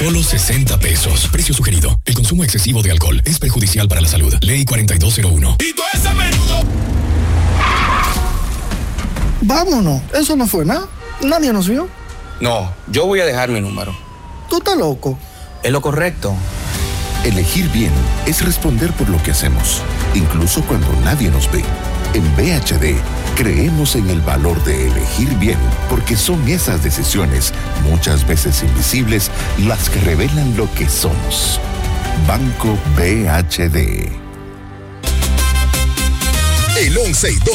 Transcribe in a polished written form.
solo 60 pesos. Precio sugerido. El consumo excesivo de alcohol es perjudicial para la salud. Ley 4201. ¡Y todo ese menudo! Vámonos, eso no fue nada. Nadie nos vio. No, yo voy a dejar mi número. Tú estás loco. Es lo correcto. Elegir bien es responder por lo que hacemos, incluso cuando nadie nos ve. En BHD, creemos en el valor de elegir bien, porque son esas decisiones, muchas veces invisibles, las que revelan lo que somos. Banco BHD. El 11 y 12